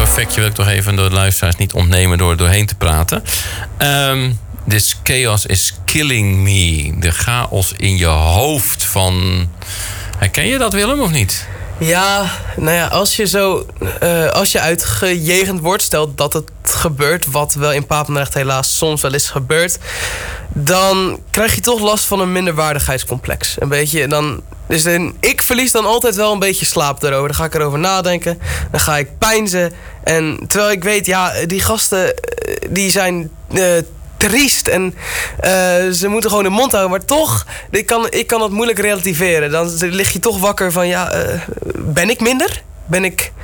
factje wil ik toch even door de luisteraars niet ontnemen door doorheen te praten. This chaos is killing me. De chaos in je hoofd van... Herken je dat, Willem, of niet? Ja, nou ja, als je uitgejegend wordt, stel dat het gebeurt, wat wel in Papendrecht helaas soms wel is gebeurd, dan krijg je toch last van een minderwaardigheidscomplex. Een beetje, ik verlies dan altijd wel een beetje slaap erover. Dan ga ik erover nadenken, dan ga ik peinzen. En terwijl ik weet, ja, die gasten, die zijn... triest en ze moeten gewoon de mond houden. Maar toch, ik kan het moeilijk relativeren. Dan lig je toch wakker van, ben ik minder? Ben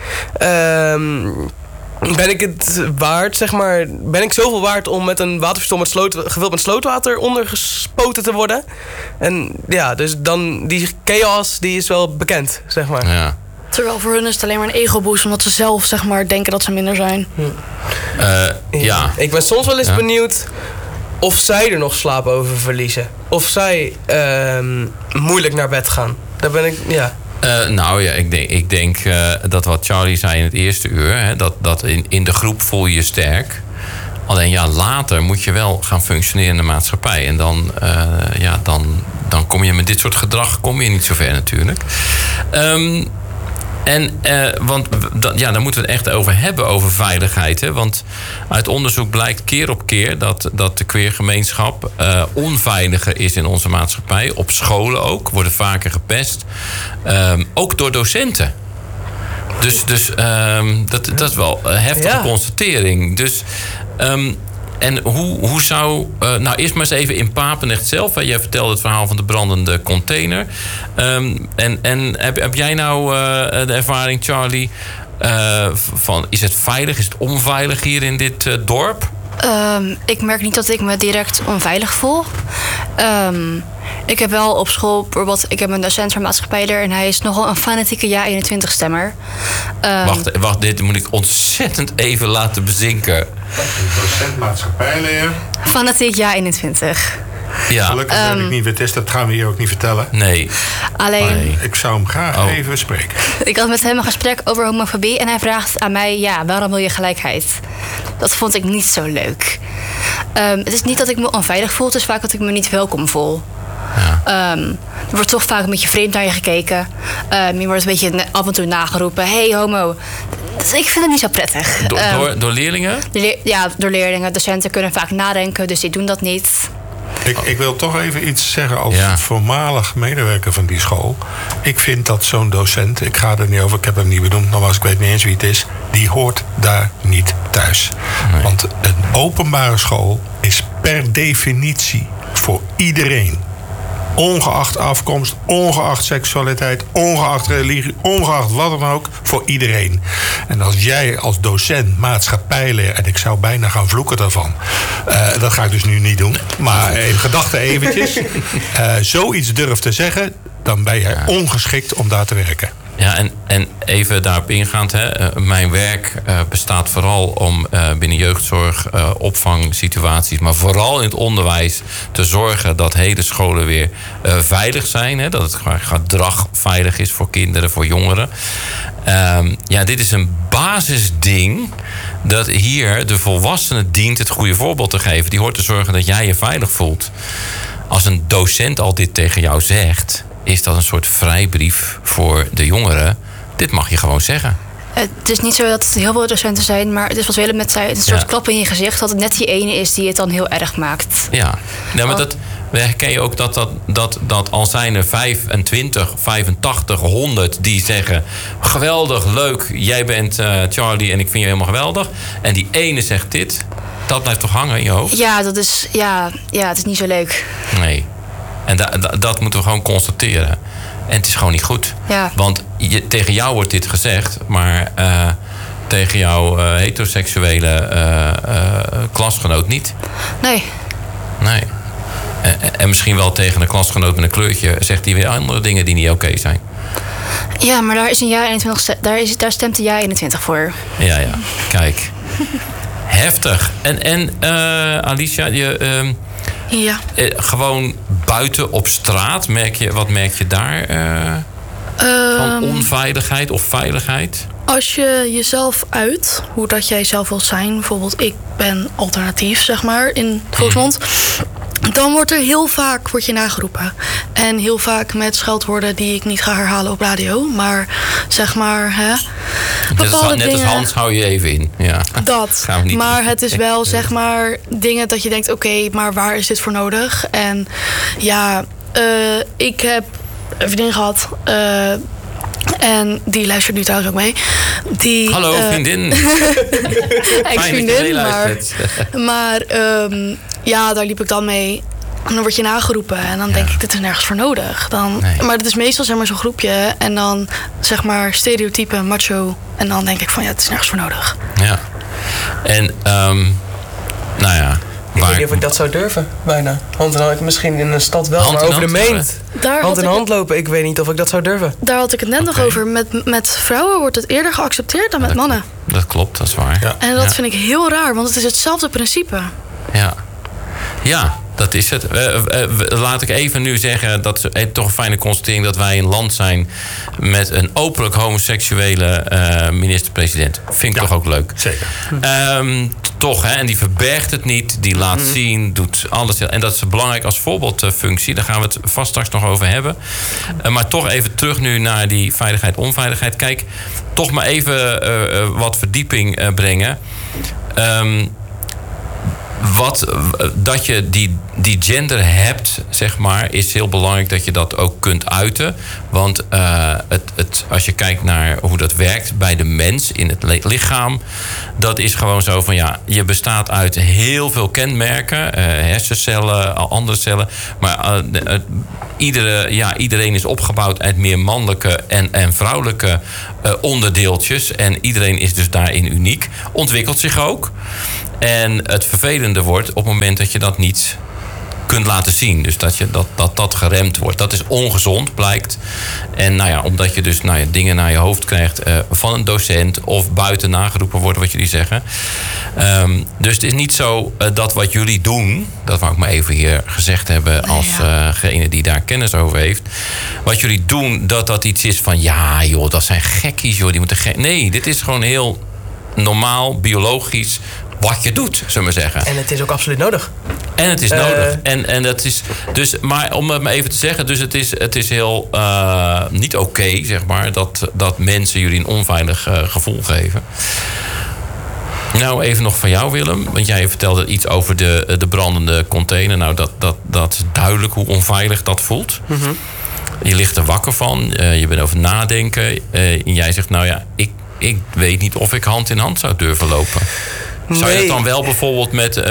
ik het waard, zeg maar? Ben ik zoveel waard om met een waterpistool gevuld met slootwater ondergespoten te worden? En ja, dus dan die chaos, die is wel bekend, zeg maar. Ja. Terwijl voor hun is het alleen maar een ego-boost, omdat ze zelf, zeg maar, denken dat ze minder zijn. Ja. Ik ben soms wel eens benieuwd of zij er nog slaap over verliezen. Of zij moeilijk naar bed gaan. Daar ben ik, ja. Ik denk dat wat Charlie zei in het eerste uur, hè, dat in de groep voel je je sterk. Alleen later moet je wel gaan functioneren in de maatschappij. En dan kom je met dit soort gedrag niet zo ver natuurlijk. Want daar moeten we het echt over hebben, over veiligheid. Hè? Want uit onderzoek blijkt keer op keer dat de queergemeenschap onveiliger is in onze maatschappij. Op scholen ook, worden vaker gepest. Ook door docenten. Dus dat is wel een heftige constatering. Dus... En hoe zou... eerst maar eens even in Papendrecht zelf. Hè. Jij vertelde het verhaal van de brandende container. En heb jij nou de ervaring, Charlie... van is het veilig, is het onveilig hier in dit dorp? Ik merk niet dat ik me direct onveilig voel. Ik heb wel op school bijvoorbeeld... Ik heb een docent voor maatschappijleer... en hij is nogal een fanatieke Ja-21-stemmer. Wacht, dit moet ik ontzettend even laten bezinken. Een docent maatschappijleer. Fanatiek Ja-21. Ja. Gelukkig ben ik niet wetist, dat gaan we hier ook niet vertellen. Nee. Alleen... Ik zou hem graag even spreken. Ik had met hem een gesprek over homofobie... en hij vraagt aan mij, waarom wil je gelijkheid? Dat vond ik niet zo leuk. Het is niet dat ik me onveilig voel... het is vaak dat ik me niet welkom voel. Ja. Er wordt toch vaak een beetje vreemd naar je gekeken. Je wordt een beetje af en toe nageroepen... hey, homo. Dus ik vind het niet zo prettig. Door leerlingen? Door leerlingen. Docenten kunnen vaak nadenken, dus die doen dat niet. Ik wil toch even iets zeggen als voormalig medewerker van die school. Ik vind dat zo'n docent, ik ga er niet over, ik heb hem niet benoemd, nogmaals, ik weet niet eens wie het is, die hoort daar niet thuis. Nee. Want een openbare school is per definitie voor iedereen. Ongeacht afkomst, ongeacht seksualiteit, ongeacht religie, ongeacht wat dan ook, voor iedereen. En als jij als docent maatschappijleer, en ik zou bijna gaan vloeken daarvan, dat ga ik dus nu niet doen, maar in gedachten eventjes, zoiets durft te zeggen, dan ben je ongeschikt om daar te werken. Ja, en even daarop ingaand, mijn werk bestaat vooral om binnen jeugdzorg, opvangsituaties, maar vooral in het onderwijs te zorgen dat hele scholen weer veilig zijn. Hè, dat het gedrag veilig is voor kinderen, voor jongeren. Dit is een basisding dat hier de volwassene dient het goede voorbeeld te geven. Die hoort te zorgen dat jij je veilig voelt. Als een docent al dit tegen jou zegt, is dat een soort vrijbrief voor de jongeren. Dit mag je gewoon zeggen. Het is niet zo dat het heel veel docenten zijn, maar het is wat Willem net zei, een soort klap in je gezicht, dat het net die ene is die het dan heel erg maakt. Ja, maar herken je ook dat al zijn er 25, 85, 100 die zeggen, geweldig, leuk, jij bent Charlie en ik vind je helemaal geweldig. En die ene zegt dit, dat blijft toch hangen in je hoofd? Ja, het is niet zo leuk. Nee. En dat moeten we gewoon constateren. En het is gewoon niet goed. Ja. Want tegen jou wordt dit gezegd, maar tegen jouw heteroseksuele klasgenoot niet. Nee. En misschien wel tegen een klasgenoot met een kleurtje zegt hij weer andere dingen die niet oké zijn. Ja, maar daar is een Ja-21, daar stemt de Ja-21 voor. Ja, kijk. Heftig. En Alicia, gewoon buiten op straat, wat merk je daar van onveiligheid of veiligheid? als je jezelf uit, hoe dat jij zelf wil zijn, bijvoorbeeld ik ben alternatief, zeg maar, in de volksmond, dan word je nageroepen. En heel vaak met scheldwoorden die ik niet ga herhalen op radio, maar zeg maar, bepaalde net dingen. als Hans hou je even in. Ja. Dat. Maar het is wel, zeg maar, dingen dat je denkt, oké, maar waar is dit voor nodig? En ja, ik heb een vriendin gehad. En die luistert nu trouwens ook mee. Hallo, vriendin. Ex-vriendin, maar ja, daar liep ik dan mee. En dan word je nageroepen. En dan denk ik, dit is nergens voor nodig. Maar het is meestal zeg maar zo'n groepje. En dan zeg maar stereotype, macho. En dan denk ik van, ja, het is nergens voor nodig. Ja. En, nou ja. Ik weet niet of ik dat zou durven, bijna. Hand in hand, misschien in een stad wel, maar over de meent. Hand in hand lopen, ik weet niet of ik dat zou durven. Daar had ik het net nog over. Met vrouwen wordt het eerder geaccepteerd dan met mannen. Dat klopt, dat is waar. Ja. En dat vind ik heel raar, want het is hetzelfde principe. Ja, dat is het. Laat ik even nu zeggen, dat is toch een fijne constatering dat wij een land zijn met een openlijk homoseksuele minister-president. Vind ik toch ook leuk. Zeker. Toch, hè? En die verbergt het niet, die laat zien, doet alles. En dat is belangrijk als voorbeeldfunctie. Daar gaan we het vast straks nog over hebben. Maar toch even terug nu naar die veiligheid, onveiligheid. Kijk, toch maar even wat verdieping brengen. Dat je die gender hebt, zeg maar, is heel belangrijk dat je dat ook kunt uiten. Want als je kijkt naar hoe dat werkt bij de mens in het lichaam, dat is gewoon zo van, ja, je bestaat uit heel veel kenmerken, hersencellen, andere cellen, maar iedereen is opgebouwd uit meer mannelijke en vrouwelijke onderdeeltjes. En iedereen is dus daarin uniek. Ontwikkelt zich ook. En het vervelende wordt op het moment dat je dat niet kunt laten zien. Dus dat geremd wordt. Dat is ongezond, blijkt. En nou ja, omdat je dus dingen naar je hoofd krijgt van een docent of buiten nageroepen worden, wat jullie zeggen. Dus het is niet zo dat wat jullie doen, dat wou ik maar even hier gezegd hebben als degene die daar kennis over heeft. Wat jullie doen, dat iets is van, ja joh, dat zijn gekkies joh, die moeten nee, dit is gewoon heel normaal, biologisch, wat je doet, zullen we zeggen. En het is ook absoluut nodig. En het is nodig. En dat is dus, maar om het maar even te zeggen, dus het is heel niet oké, zeg maar, dat mensen jullie een onveilig gevoel geven. Nou, even nog van jou, Willem. Want jij vertelde iets over de brandende container. Nou, dat is duidelijk hoe onveilig dat voelt. Mm-hmm. Je ligt er wakker van. Je bent over nadenken. En jij zegt, nou ja, ik weet niet of ik hand in hand zou durven lopen. Zou je dat dan wel bijvoorbeeld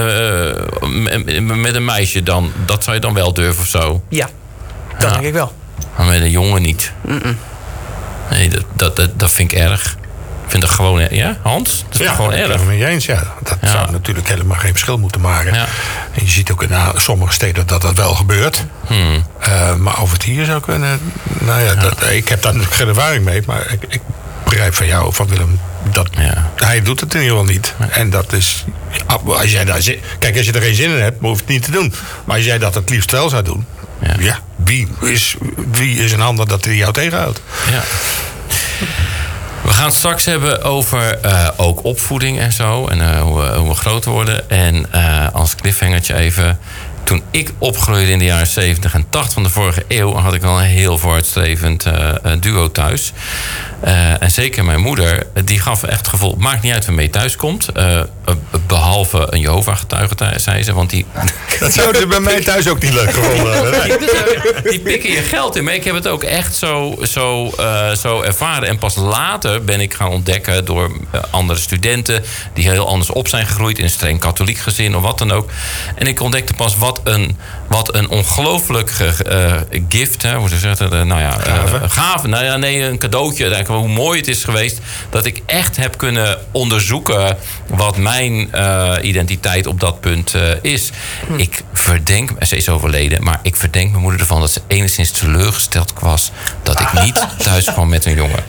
met een meisje dan? Dat zou je dan wel durven of zo? Ja, dat denk ik wel. Maar met een jongen niet? Mm-mm. Nee, dat vind ik erg. Ik vind dat gewoon... Ja, Hans? Dat is gewoon erg. Ja, mee eens. Ja. Dat zou natuurlijk helemaal geen verschil moeten maken. Ja. En je ziet ook in sommige steden dat wel gebeurt. Maar of het hier zou kunnen... Nou ja, ik heb daar natuurlijk geen ervaring mee. Maar ik begrijp van jou, van Willem... Hij doet het in ieder geval niet. En dat is... Als jij daar kijk, als je er geen zin in hebt, hoef je het niet te doen. Maar als jij dat het liefst wel zou doen... Ja, wie is een ander dat hij jou tegenhoudt? Ja. We gaan het straks hebben over ook opvoeding en zo. En hoe we groter worden. En als cliffhangertje even... Toen ik opgroeide in de jaren 70 en 80 van de vorige eeuw... had ik al een heel vooruitstrevend duo thuis. En zeker mijn moeder, die gaf echt het gevoel... maakt niet uit waarmee je thuis komt. Behalve een Jehovah-getuige, zei ze. Want die... Dat zou ze bij mij thuis ook niet leuk gevonden hebben. Die pikken je geld in. Maar ik heb het ook echt zo ervaren. En pas later ben ik gaan ontdekken door andere studenten... die heel anders op zijn gegroeid in een streng katholiek gezin of wat dan ook. En ik ontdekte pas wat een ongelooflijk gift, hè, hoe ze zeggen, gave. Nou ja, nee, een cadeautje. Hoe mooi het is geweest dat ik echt heb kunnen onderzoeken wat mijn identiteit op dat punt is. Ik verdenk, ze is overleden, maar ik verdenk mijn moeder ervan dat ze enigszins teleurgesteld was dat ik niet thuis kwam met een jongen.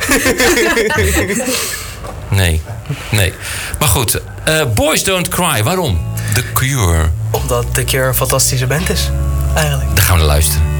Nee. Maar goed, Boys Don't Cry, waarom? The Cure. Omdat The Cure een fantastische band is, eigenlijk. Daar gaan we naar luisteren.